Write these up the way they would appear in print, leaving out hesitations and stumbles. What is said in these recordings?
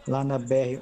lá na BR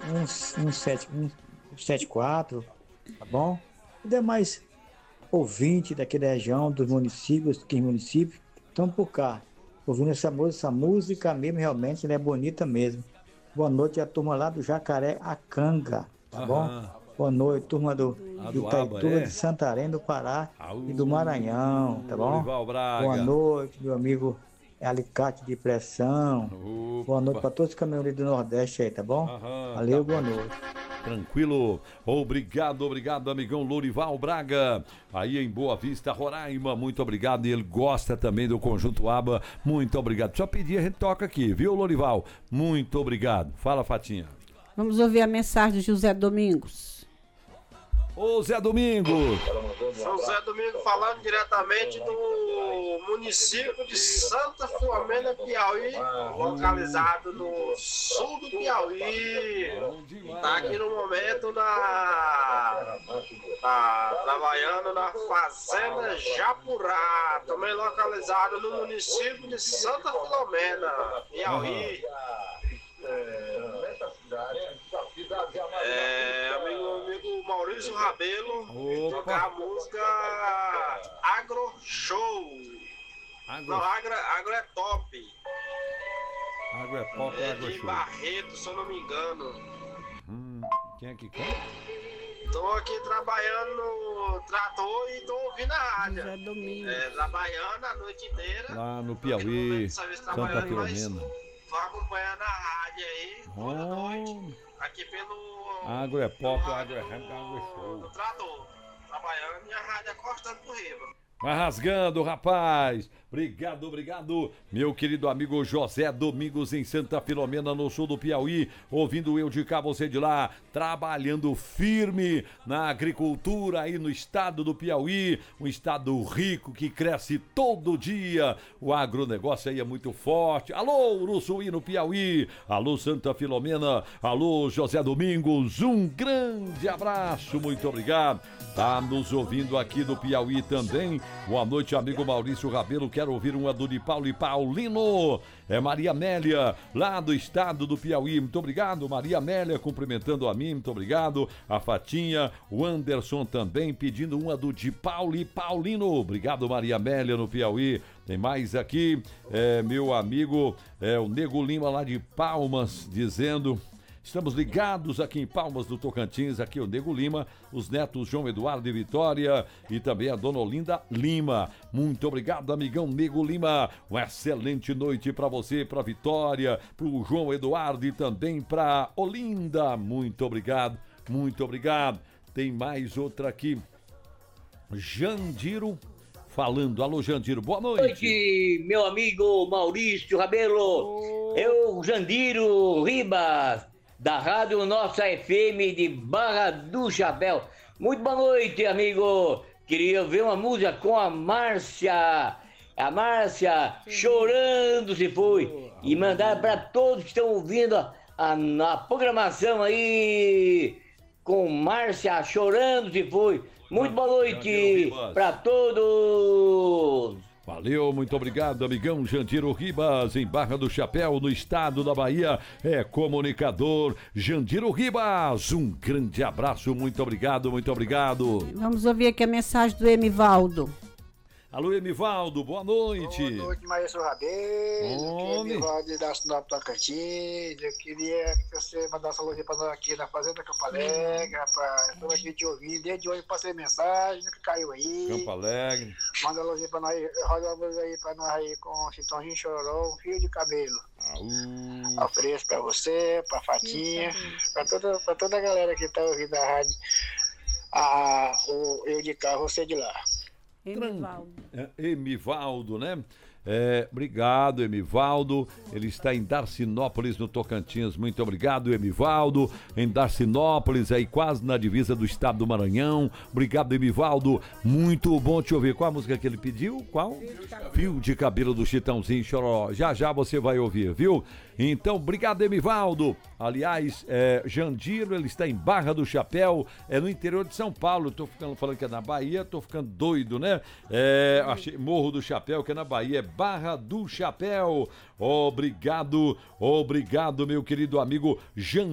174, tá bom? E demais ouvintes daqui da região, dos municípios, que municípios, estão por cá, ouvindo essa música mesmo, realmente, ela é bonita mesmo. Boa noite a turma lá do Jacaré Acanga, tá bom? Aham. Boa noite, turma A de do Aba, Itaituba, de é? Santarém, do Pará Au, e do Maranhão, tá bom? Lorival Boa Braga. noite, meu amigo Alicate de Pressão. Boa noite Opa. para todos os caminhoneiros do Nordeste aí, tá bom? Aham, tá Valeu, boa ótimo. noite. Tranquilo. Obrigado, amigão Lorival Braga. Aí em Boa Vista, Roraima, muito obrigado. E ele gosta também do Conjunto Aba. Muito obrigado. Só pedir, a gente toca aqui, viu, Lorival? Muito obrigado. Fala, Fatinha. Vamos ouvir a mensagem de José Domingos. Ô, Zé Domingos. José Domingo falando diretamente do município de Santa Filomena, Piauí, localizado no sul do Piauí. Está aqui no momento trabalhando na Fazenda Japurá, também localizado no município de Santa Filomena, Piauí. Amigo Maurício Rabelo, tocar a música Agro Show. Não, agro é top. Agro é pop, agro é De show. Barreto, se eu não me engano. Quem é que canta? Tô aqui trabalhando no trator e tô ouvindo a rádio. José Domingos. Trabalhando a noite inteira. Lá no Tô aqui no momento Piauí, de serviço Santa trabalhando, mas Filomena. tô acompanhando a rádio aí toda noite. Aqui pelo. Agro é pop, pelo agro é rádio rap, agro é show. do trator. Trabalhando e a rádio acostando pro riba. Vai rasgando, rapaz. Obrigado. Meu querido amigo José Domingos em Santa Filomena, no sul do Piauí. Ouvindo eu de cá, você de lá. Trabalhando firme na agricultura aí no estado do Piauí. Um estado rico que cresce todo dia. O agronegócio aí é muito forte. Alô, Uruçuí no Piauí. Alô, Santa Filomena. Alô, José Domingos. Um grande abraço. Muito obrigado. Tá nos ouvindo aqui do Piauí também. Boa noite, amigo Maurício Rabelo. Quero ouvir uma do de Paulo e Paulino. É Maria Amélia, lá do estado do Piauí. Muito obrigado, Maria Amélia, cumprimentando a mim. Muito obrigado. A Fatinha, o Anderson também, pedindo uma do de Paulo e Paulino. Obrigado, Maria Amélia, no Piauí. Tem mais aqui, meu amigo, o Nego Lima, lá de Palmas, dizendo... Estamos ligados aqui em Palmas do Tocantins, aqui o Nego Lima, os netos João Eduardo e Vitória e também a dona Olinda Lima. Muito obrigado, amigão Nego Lima. Uma excelente noite para você, para Vitória, para o João Eduardo e também para Olinda. Muito obrigado. Tem mais outra aqui. Jandiro falando. Alô, Jandiro, boa noite. Boa noite, meu amigo Maurício Rabelo. Eu, Jandiro Ribas, da Rádio Nossa FM de Barra do Chapéu. Muito boa noite, amigo. Queria ver uma música com a Márcia. A Márcia chorando se foi. E mandar para todos que estão ouvindo a programação aí com Márcia chorando se foi. Muito boa noite para todos. Valeu, muito obrigado, amigão Jandiro Ribas, em Barra do Chapéu, no estado da Bahia, é comunicador Jandiro Ribas. Um grande abraço, muito obrigado. Vamos ouvir aqui a mensagem do Emivaldo. Alô, Emivaldo, boa noite. Boa noite, Maestro Rabelo, aqui é Emivaldo da Sinop Tocantins. Eu queria que você mandasse um alô pra nós aqui na Fazenda Campo Alegre, rapaz. Estamos aqui te ouvindo, desde hoje passei mensagem, que caiu aí. Campo Alegre. Manda um alô pra nós, roda uma aí pra nós aí com Chitãozinho Chororó, um fio de cabelo. Ofereço pra você, pra Fatinha, pra toda a galera que tá ouvindo a rádio. Eu de cá, você de lá. Emivaldo, né? Obrigado, Emivaldo. Ele está em Darcinópolis, no Tocantins. Muito obrigado, Emivaldo. Em Darcinópolis, aí quase na divisa do estado do Maranhão. Obrigado, Emivaldo. Muito bom te ouvir. Qual a música que ele pediu? Qual? Fio de cabelo do Chitãozinho Chororó. Já você vai ouvir, viu? Então, obrigado, Emivaldo. Aliás, Jandiro, ele está em Barra do Chapéu, no interior de São Paulo. Tô falando que é na Bahia, tô ficando doido, né? Achei Morro do Chapéu, que é na Bahia, é Barra do Chapéu. Obrigado, meu querido amigo Jandiro.